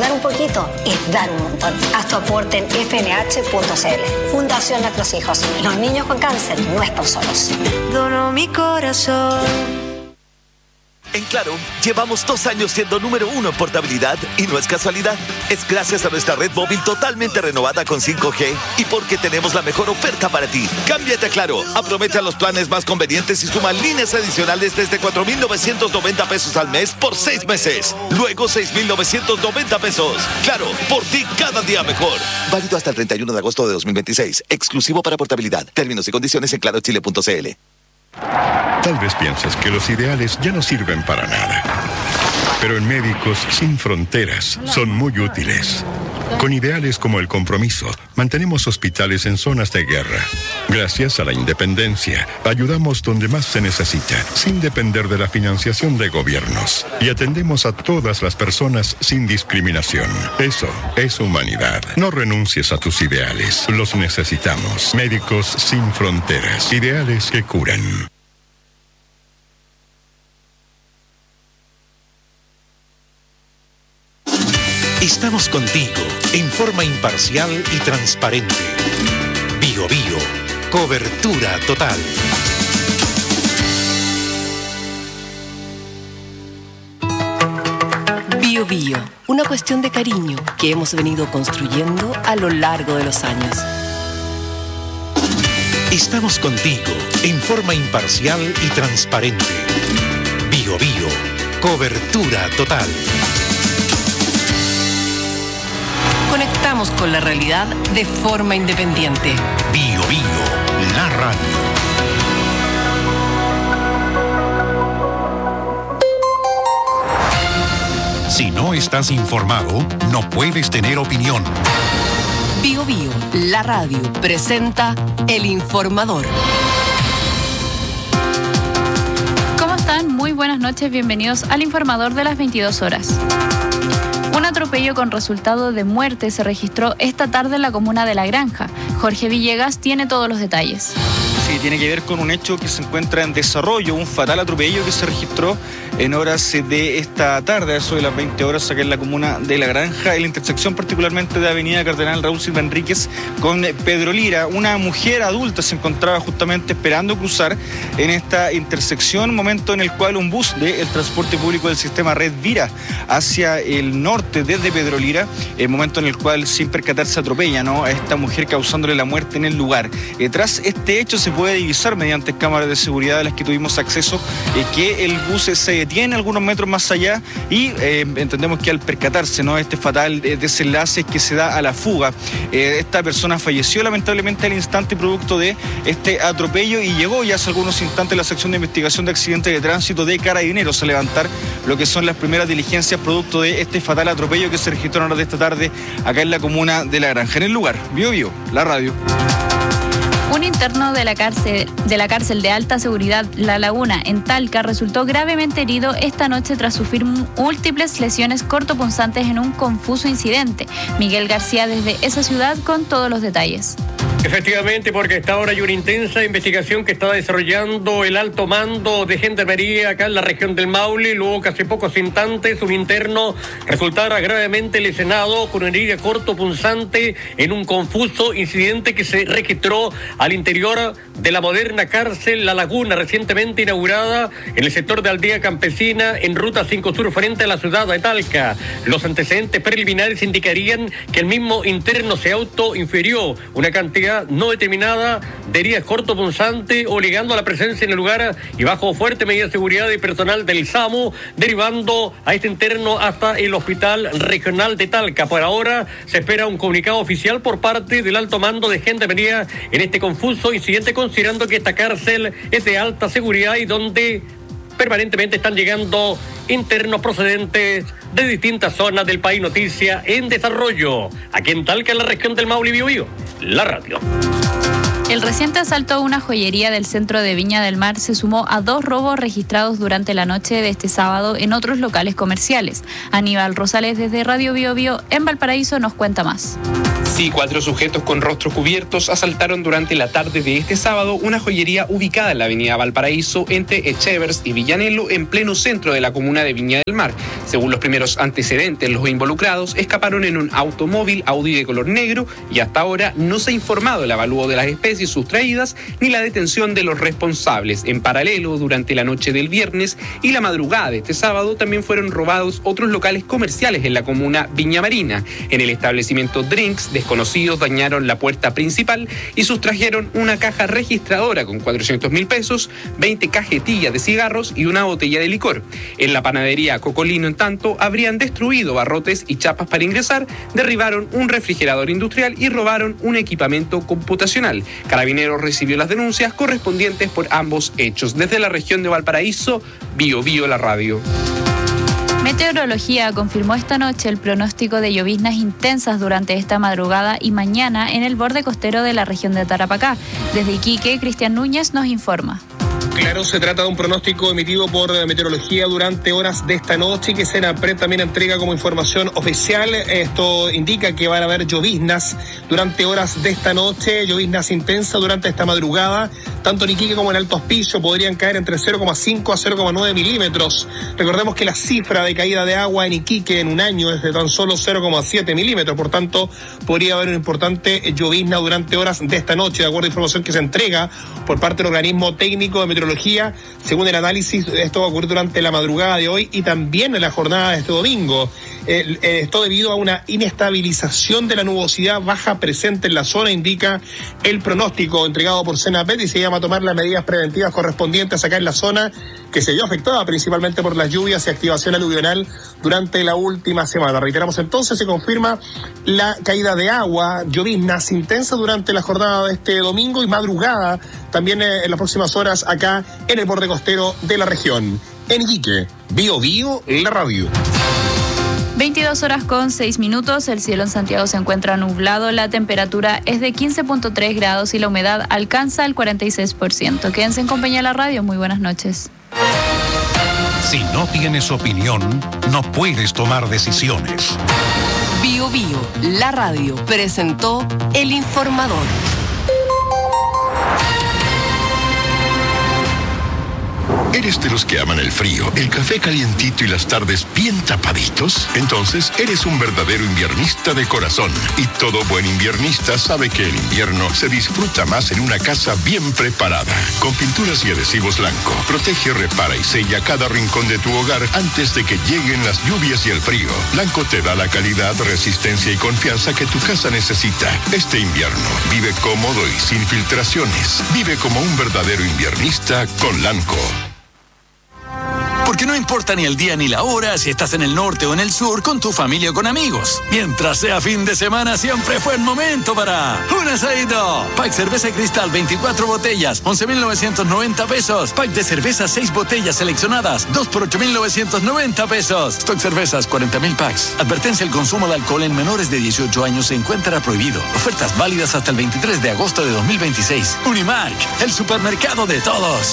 Dar un poquito es dar un montón. Haz tu aporte en fnh.cl. Fundación Nuestros Hijos. Los niños con cáncer no están solos. Dono mi corazón. En Claro, llevamos 2 años siendo número 1 en portabilidad y no es casualidad. Es gracias a nuestra red móvil totalmente renovada con 5G y porque tenemos la mejor oferta para ti. Cámbiate a Claro, aprovecha los planes más convenientes y suma líneas adicionales desde 4,990 pesos al mes por 6 meses. Luego 6,990 pesos. Claro, por ti cada día mejor. Válido hasta el 31 de agosto de 2026. Exclusivo para portabilidad. Términos y condiciones en clarochile.cl. Tal vez pienses que los ideales ya no sirven para nada. Pero en Médicos Sin Fronteras son muy útiles. Con ideales como el compromiso, mantenemos hospitales en zonas de guerra. Gracias a la independencia, ayudamos donde más se necesita, sin depender de la financiación de gobiernos. Y atendemos a todas las personas sin discriminación. Eso es humanidad. No renuncies a tus ideales. Los necesitamos. Médicos Sin Fronteras. Ideales que curan. Estamos contigo en forma imparcial y transparente. Bio Bio, cobertura total. Bio Bio, una cuestión de cariño que hemos venido construyendo a lo largo de los años. Estamos contigo en forma imparcial y transparente. Bio Bio, cobertura total. Conectamos con la realidad de forma independiente. Bio Bio, la radio. Si no estás informado, no puedes tener opinión. Bio Bio, la radio, presenta El Informador. ¿Cómo están? Muy buenas noches, bienvenidos al Informador de las 22 horas. Un atropello con resultado de muerte se registró esta tarde en la comuna de La Granja. Jorge Villegas tiene todos los detalles. Sí, tiene que ver con un hecho que se encuentra en desarrollo, un fatal atropello que se registró en horas de esta tarde, a eso de las 20 horas, acá en la comuna de La Granja, en la intersección particularmente de Avenida Cardenal Raúl Silva Enríquez con Pedro Lira. Una mujer adulta se encontraba justamente esperando cruzar en esta intersección, momento en el cual un bus del transporte público del sistema Red vira hacia el norte desde Pedro Lira, el momento en el cual sin percatarse atropella, ¿no?, a esta mujer, causándole la muerte en el lugar. Tras este hecho se puede divisar mediante cámaras de seguridad a las que tuvimos acceso que el bus se detiene algunos metros más allá y entendemos que al percatarse, ¿no?, este fatal desenlace que se da a la fuga, esta persona falleció lamentablemente al instante producto de este atropello y llegó ya hace algunos instantes la sección de investigación de accidentes de tránsito de Carabineros a levantar lo que son las primeras diligencias producto de este fatal atropello que se registró en horas de esta tarde acá en la comuna de La Granja. En el lugar, Bio Bio, la radio. Un interno de la cárcel de alta seguridad La Laguna en Talca resultó gravemente herido esta noche tras sufrir múltiples lesiones cortopunzantes en un confuso incidente. Miguel García desde esa ciudad con todos los detalles. Efectivamente, porque hasta ahora hay una intensa investigación que está desarrollando el alto mando de Gendarmería acá en la región del Maule. Luego que hace pocos instantes un interno resultara gravemente lesionado con una herida cortopunzante en un confuso incidente que se registró al interior de la moderna cárcel La Laguna, recientemente inaugurada en el sector de Aldea Campesina en Ruta 5 Sur frente a la ciudad de Talca. Los antecedentes preliminares indicarían que el mismo interno se autoinfirió una cantidad no determinada de heridas cortopunzantes, obligando a la presencia en el lugar y bajo fuerte medida de seguridad de personal del SAMU, derivando a este interno hasta el Hospital Regional de Talca. Por ahora se espera un comunicado oficial por parte del alto mando de Gendarmería en este confuso incidente, considerando que esta cárcel es de alta seguridad y donde permanentemente están llegando internos procedentes de distintas zonas del país. Noticia en desarrollo aquí en Talca, en la región del Maule. Bio Bio, la radio. El reciente asalto a una joyería del centro de Viña del Mar se sumó a 2 robos registrados durante la noche de este sábado en otros locales comerciales. Aníbal Rosales desde Radio Bio Bio en Valparaíso nos cuenta más. Sí, 4 sujetos con rostros cubiertos asaltaron durante la tarde de este sábado una joyería ubicada en la avenida Valparaíso entre Echevers y Villanelo, en pleno centro de la comuna de Viña del Mar. Según los primeros antecedentes, los involucrados escaparon en un automóvil Audi de color negro y hasta ahora no se ha informado el avalúo de las especies sustraídas ni la detención de los responsables. En paralelo, durante la noche del viernes y la madrugada de este sábado también fueron robados otros locales comerciales en la comuna Viña Marina. En el establecimiento Drinks, desconocidos dañaron la puerta principal y sustrajeron una caja registradora con 400.000 pesos, 20 cajetillas de cigarros y una botella de licor. En la panadería Cocolino, en tanto, habrían destruido barrotes y chapas para ingresar, derribaron un refrigerador industrial y robaron un equipamiento computacional. Carabineros recibió las denuncias correspondientes por ambos hechos. Desde la región de Valparaíso, Bio Bio, la radio. Meteorología confirmó esta noche el pronóstico de lloviznas intensas durante esta madrugada y mañana en el borde costero de la región de Tarapacá. Desde Iquique, Cristian Núñez nos informa. Claro, se trata de un pronóstico emitido por Meteorología durante horas de esta noche que Senapred también entrega como información oficial. Esto indica que van a haber lloviznas durante horas de esta noche, lloviznas intensas durante esta madrugada. Tanto en Iquique como en Alto Hospicio podrían caer entre 0,5 a 0,9 milímetros. Recordemos que la cifra de caída de agua en Iquique en un año es de tan solo 0,7 milímetros. Por tanto, podría haber una importante llovizna durante horas de esta noche, de acuerdo a información que se entrega por parte del organismo técnico de meteorología. Según el análisis, esto va a ocurrir durante la madrugada de hoy y también en la jornada de este domingo. Esto debido a una inestabilización de la nubosidad baja presente en la zona, indica el pronóstico entregado por Senapred, y se llama a tomar las medidas preventivas correspondientes acá en la zona, que se vio afectada principalmente por las lluvias y activación aluvional durante la última semana. Reiteramos entonces, se confirma la caída de agua, lloviznas intensas durante la jornada de este domingo y madrugada también en las próximas horas acá en el borde costero de la región. En Iquique, Bio Bio, la radio. 22 horas con 6 minutos, el cielo en Santiago se encuentra nublado, la temperatura es de 15.3 grados y la humedad alcanza el 46%. Quédense en compañía de la radio, muy buenas noches. Si no tienes opinión, no puedes tomar decisiones. Bio Bio, la radio, presentó El Informador. ¿Eres de los que aman el frío, el café calientito y las tardes bien tapaditos? Entonces, eres un verdadero inviernista de corazón. Y todo buen inviernista sabe que el invierno se disfruta más en una casa bien preparada. Con pinturas y adhesivos Lanco, protege, repara y sella cada rincón de tu hogar antes de que lleguen las lluvias y el frío. Lanco te da la calidad, resistencia y confianza que tu casa necesita. Este invierno, vive cómodo y sin filtraciones. Vive como un verdadero inviernista con Lanco. Porque no importa ni el día ni la hora, si estás en el norte o en el sur, con tu familia o con amigos. Mientras sea fin de semana, siempre fue el momento para un asadito. Pack cerveza Cristal, 24 botellas, 11.990 pesos. Pack de cerveza, 6 botellas seleccionadas, 2 por 8.990 pesos. Stock cervezas, 40.000 packs. Advertencia: el consumo de alcohol en menores de 18 años se encuentra prohibido. Ofertas válidas hasta el 23 de agosto de 2026. Unimark, el supermercado de todos.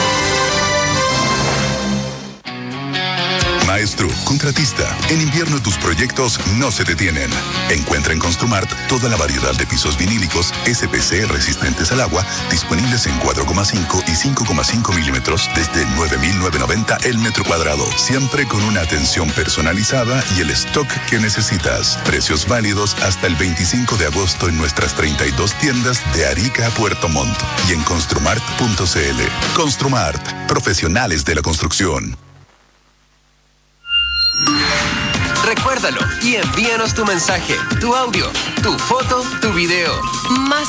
Maestro, contratista, en invierno tus proyectos no se detienen. Encuentra en Construmart toda la variedad de pisos vinílicos SPC resistentes al agua, disponibles en 4,5 y 5,5 milímetros desde 9.990 el metro cuadrado. Siempre con una atención personalizada y el stock que necesitas. Precios válidos hasta el 25 de agosto en nuestras 32 tiendas de Arica a Puerto Montt y en construmart.cl. Construmart, profesionales de la construcción. Recuérdalo y envíanos tu mensaje, tu audio, tu foto, tu video. Más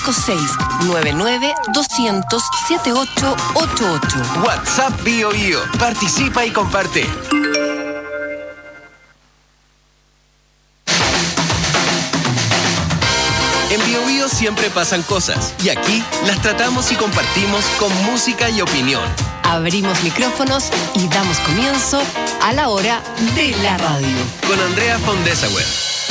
56-99-200-7888. WhatsApp Bio Bio. Participa y comparte. En Bio Bio siempre pasan cosas y aquí las tratamos y compartimos con música y opinión. Abrimos micrófonos y damos comienzo a la hora de la radio. Con Andrea Fondesauer.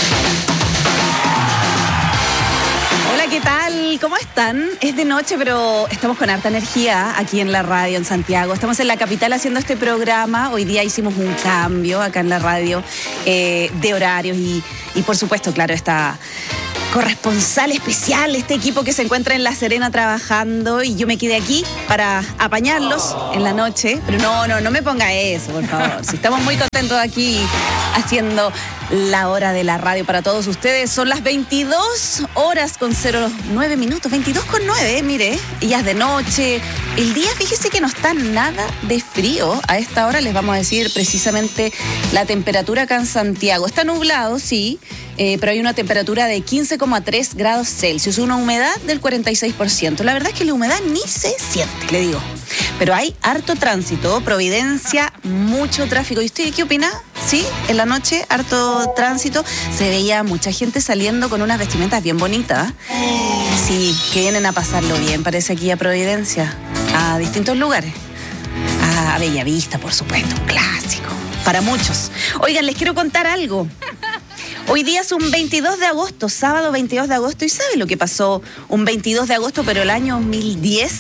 Hola, ¿qué tal? ¿Cómo están? Es de noche, pero estamos con harta energía aquí en la radio en Santiago. Estamos en la capital haciendo este programa. Hoy día hicimos un cambio acá en la radio de horarios y por supuesto, claro, está corresponsal especial, este equipo que se encuentra en La Serena trabajando, y yo me quedé aquí para apañarlos en la noche. Pero no me ponga eso, por favor. Si estamos muy contentos aquí haciendo la hora de la radio para todos ustedes. Son las 22:09 minutos, 22:09, mire, y ya es de noche. El día, fíjese que no está nada de frío. A esta hora les vamos a decir precisamente la temperatura acá en Santiago. Está nublado, sí, pero hay una temperatura de 15,3 grados Celsius, una humedad del 46%. La verdad es que la humedad ni se siente, le digo. Pero hay harto tránsito, Providencia, mucho tráfico. ¿Y usted qué opina? Sí, en la noche, harto tránsito. Se veía mucha gente saliendo con unas vestimentas bien bonitas. Sí, que vienen a pasarlo bien, parece, aquí a Providencia, a distintos lugares. A Bellavista, por supuesto, un clásico, para muchos. Oigan, les quiero contar algo. Hoy día es un 22 de agosto, sábado 22 de agosto. ¿Y sabe lo que pasó un 22 de agosto, pero el año 2010?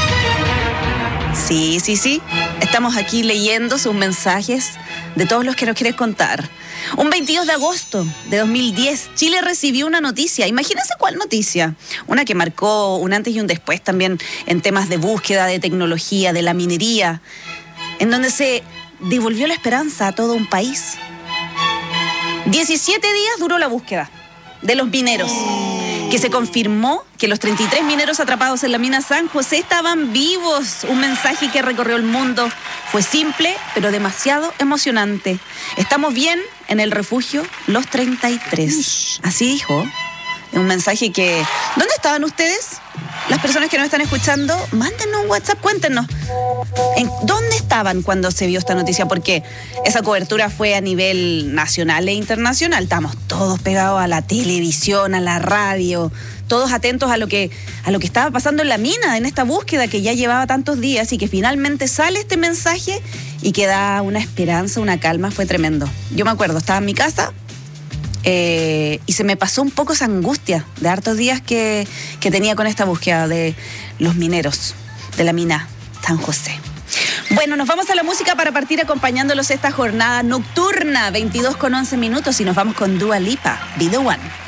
Sí. Estamos aquí leyendo sus mensajes de todos los que nos quieren contar. Un 22 de agosto de 2010, Chile recibió una noticia. Imagínense cuál noticia. Una que marcó un antes y un después también en temas de búsqueda, de tecnología, de la minería, en donde se devolvió la esperanza a todo un país. 17 días duró la búsqueda de los mineros, que se confirmó que los 33 mineros atrapados en la mina San José estaban vivos. Un mensaje que recorrió el mundo. Fue simple, pero demasiado emocionante. Estamos bien en el refugio Los 33. Así dijo. Un mensaje que... ¿Dónde estaban ustedes? Las personas que nos están escuchando, mándenos un WhatsApp, cuéntenos. ¿Dónde estaban cuando se vio esta noticia? Porque esa cobertura fue a nivel nacional e internacional. Estamos todos pegados a la televisión, a la radio, todos atentos a lo que estaba pasando en la mina, en esta búsqueda que ya llevaba tantos días, y que finalmente sale este mensaje y que da una esperanza, una calma. Fue tremendo. Yo me acuerdo, estaba en mi casa, y se me pasó un poco esa angustia de hartos días que tenía con esta búsqueda de los mineros de la mina San José. Bueno, nos vamos a la música para partir acompañándolos esta jornada nocturna, 22:11 minutos, y nos vamos con Dua Lipa, Be The One.